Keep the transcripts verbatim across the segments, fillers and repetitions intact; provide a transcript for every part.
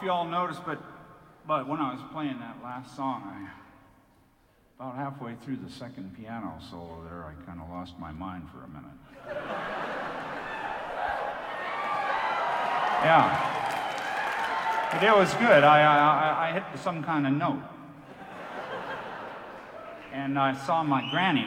if you all noticed, but but when I was playing that last song, I about halfway through the second piano solo there, I kind of lost my mind for a minute. Yeah. But it was good. I, I, I hit some kind of note. And I saw my granny.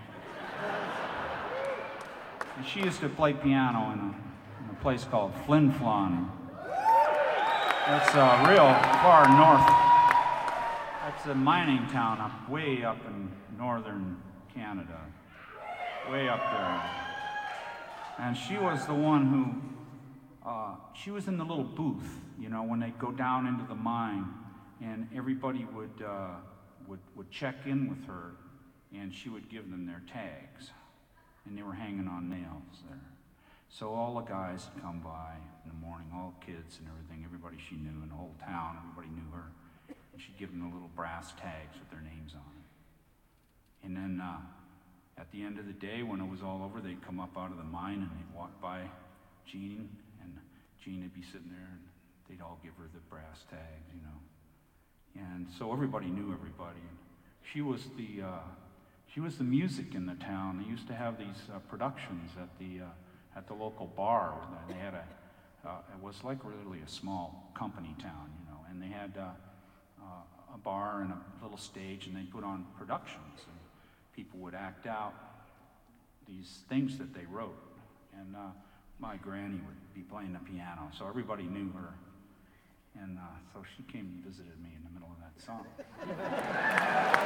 And she used to play piano in a, in a place called Flin Flon. That's uh, real far north. That's a mining town up way up in northern Canada. Way up there. And she was the one who Uh, she was in the little booth, you know, when they'd go down into the mine, and everybody would, uh, would, would check in with her, and she would give them their tags, and they were hanging on nails there. So all the guys would come by in the morning, all kids and everything, everybody she knew in the whole town, everybody knew her, and she'd give them the little brass tags with their names on it. And then uh, at the end of the day, when it was all over, they'd come up out of the mine, and they'd walk by Jean, and Jean would be sitting there, and they'd all give her the brass tags, you know. And so everybody knew everybody. She was the uh, she was the music in the town. They used to have these uh, productions at the uh, at the local bar. They had a uh, it was like really a small company town, you know. And they had uh, uh, a bar and a little stage, and they put on productions, and people would act out these things that they wrote. And uh, my granny would be playing the piano, so everybody knew her. And uh, so she came and visited me in the middle of that song.